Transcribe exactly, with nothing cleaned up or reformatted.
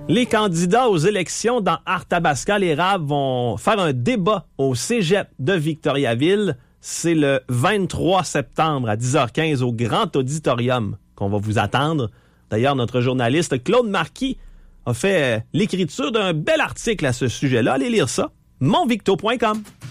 Les candidats aux élections dans Arthabasca, les Raves vont faire un débat au cégep de Victoriaville. C'est le vingt-trois septembre à dix heures quinze au Grand Auditorium qu'on va vous attendre. D'ailleurs, notre journaliste Claude Marquis a fait l'écriture d'un bel article à ce sujet-là. Allez lire ça, mon victo point com.